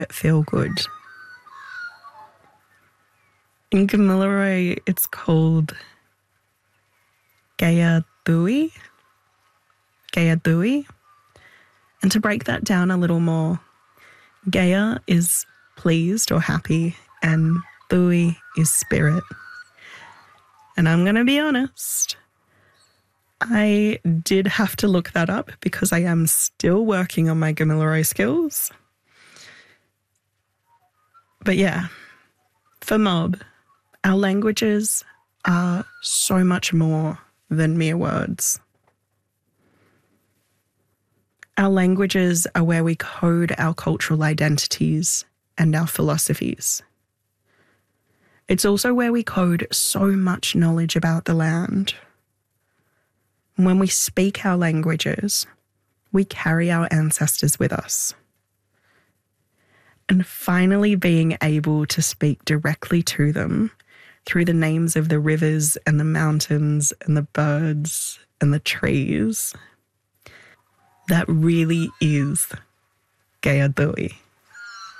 feel good. In Gamilaroi, it's called Gaia Dhui. Gaia Dhui. And to break that down a little more, Gaia is pleased or happy, and Dhui is spirit. And I'm going to be honest, I did have to look that up because I am still working on my Gamilaroi skills. But yeah, for Mob, our languages are so much more than mere words. Our languages are where we code our cultural identities and our philosophies. It's also where we code so much knowledge about the land. When we speak our languages, we carry our ancestors with us. And finally being able to speak directly to them through the names of the rivers and the mountains and the birds and the trees, that really is Gaia Dhui.